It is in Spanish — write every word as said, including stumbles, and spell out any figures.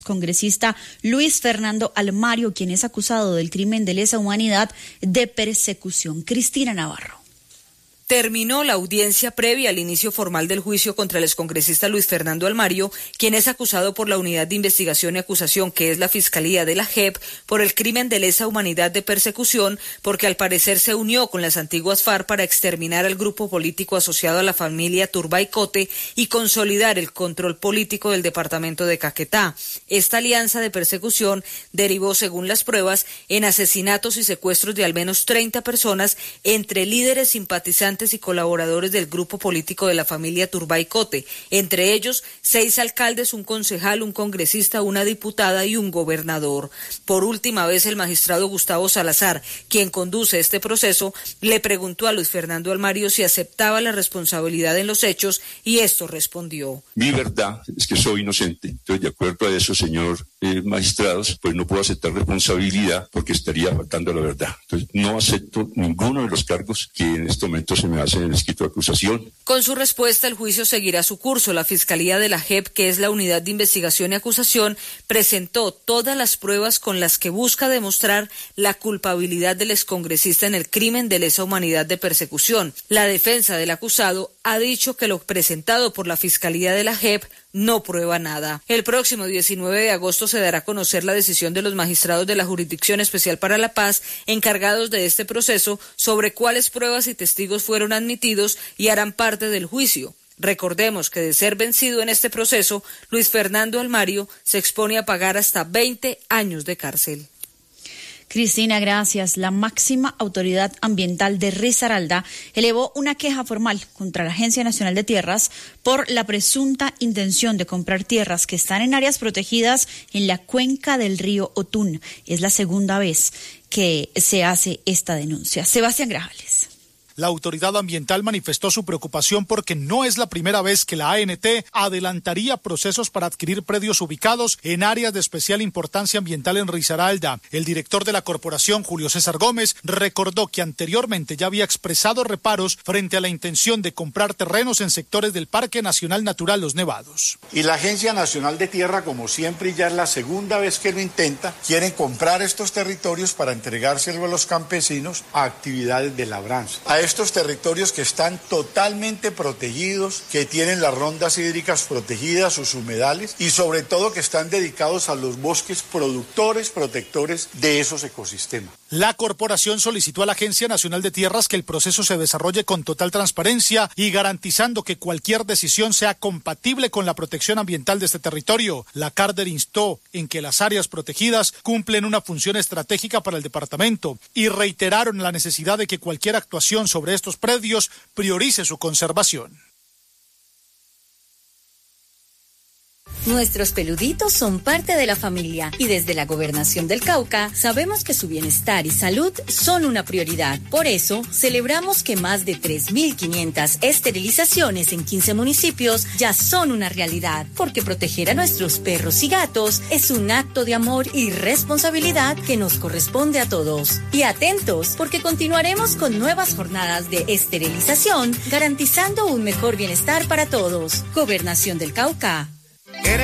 Congresista Luis Fernando Almario, quien es acusado del crimen de lesa humanidad de persecución. Cristina Navarro. Terminó la audiencia previa al inicio formal del juicio contra el excongresista Luis Fernando Almario, quien es acusado por la Unidad de Investigación y Acusación, que es la Fiscalía de la J E P, por el crimen de lesa humanidad de persecución, porque al parecer se unió con las antiguas FARC para exterminar al grupo político asociado a la familia Turbay Cote y consolidar el control político del departamento de Caquetá. Esta alianza de persecución derivó, según las pruebas, en asesinatos y secuestros de al menos treinta personas, entre líderes simpatizantes y colaboradores del grupo político de la familia Turbay Cote, entre ellos seis alcaldes, un concejal, un congresista, una diputada y un gobernador. Por última vez, el magistrado Gustavo Salazar, quien conduce este proceso, le preguntó a Luis Fernando Almario si aceptaba la responsabilidad en los hechos y esto respondió: Mi verdad es que soy inocente. Entonces, de acuerdo a eso, señor eh, magistrados, pues no puedo aceptar responsabilidad porque estaría faltando a la verdad. Entonces, no acepto ninguno de los cargos que en este momento se me hacen en el escrito de acusación. Con su respuesta, el juicio seguirá su curso. La Fiscalía de la J E P, que es la Unidad de Investigación y Acusación, presentó todas las pruebas con las que busca demostrar la culpabilidad del excongresista en el crimen de lesa humanidad de persecución. La defensa del acusado ha dicho que lo presentado por la Fiscalía de la J E P no prueba nada. El próximo diecinueve de agosto se dará a conocer la decisión de los magistrados de la Jurisdicción Especial para la Paz, encargados de este proceso, sobre cuáles pruebas y testigos fueron admitidos y harán parte del juicio. Recordemos que de ser vencido en este proceso, Luis Fernando Almario se expone a pagar hasta veinte años de cárcel. Cristina, gracias. La máxima autoridad ambiental de Risaralda elevó una queja formal contra la Agencia Nacional de Tierras por la presunta intención de comprar tierras que están en áreas protegidas en la cuenca del río Otún. Es la segunda vez que se hace esta denuncia. Sebastián Grajales. La autoridad ambiental manifestó su preocupación porque no es la primera vez que la A N T adelantaría procesos para adquirir predios ubicados en áreas de especial importancia ambiental en Risaralda. El director de la corporación, Julio César Gómez, recordó que anteriormente ya había expresado reparos frente a la intención de comprar terrenos en sectores del Parque Nacional Natural Los Nevados. Y la Agencia Nacional de Tierra, como siempre, ya es la segunda vez que lo intenta, quieren comprar estos territorios para entregárselos a los campesinos a actividades de labranza. A estos territorios que están totalmente protegidos, que tienen las rondas hídricas protegidas, sus humedales, y sobre todo que están dedicados a los bosques productores, protectores de esos ecosistemas. La corporación solicitó a la Agencia Nacional de Tierras que el proceso se desarrolle con total transparencia y garantizando que cualquier decisión sea compatible con la protección ambiental de este territorio. La Carder instó en que las áreas protegidas cumplen una función estratégica para el departamento y reiteraron la necesidad de que cualquier actuación sobre estos predios priorice su conservación. Nuestros peluditos son parte de la familia y desde la Gobernación del Cauca sabemos que su bienestar y salud son una prioridad. Por eso, celebramos que más de tres mil quinientas esterilizaciones en quince municipios ya son una realidad, porque proteger a nuestros perros y gatos es un acto de amor y responsabilidad que nos corresponde a todos. Y atentos, porque continuaremos con nuevas jornadas de esterilización, garantizando un mejor bienestar para todos. Gobernación del Cauca.